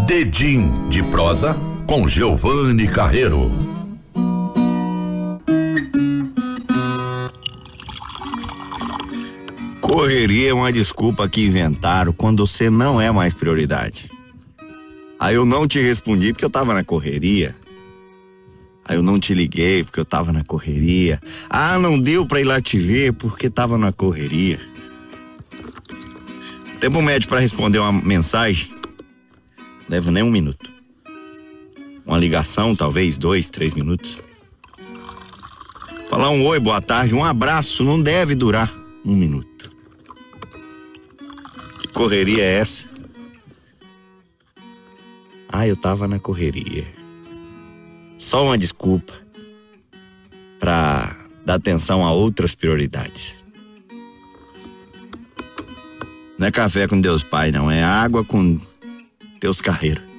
Dedim de prosa com Giovanni Carreiro. Correria é uma desculpa que inventaram quando você não é mais prioridade. Aí eu não te respondi porque eu tava na correria. Aí eu não te liguei porque eu tava na correria. Ah, não deu pra ir lá te ver porque tava na correria. Tempo médio pra responder uma mensagem leva nem 1 minuto. Uma ligação, talvez 2, 3 minutos. Falar um oi, boa tarde, um abraço não deve durar 1 minuto. Que correria é essa? Ah, eu tava na correria. Só uma desculpa pra dar atenção a outras prioridades. Não é café com Deus Pai, não. É água com Deus Carreiro.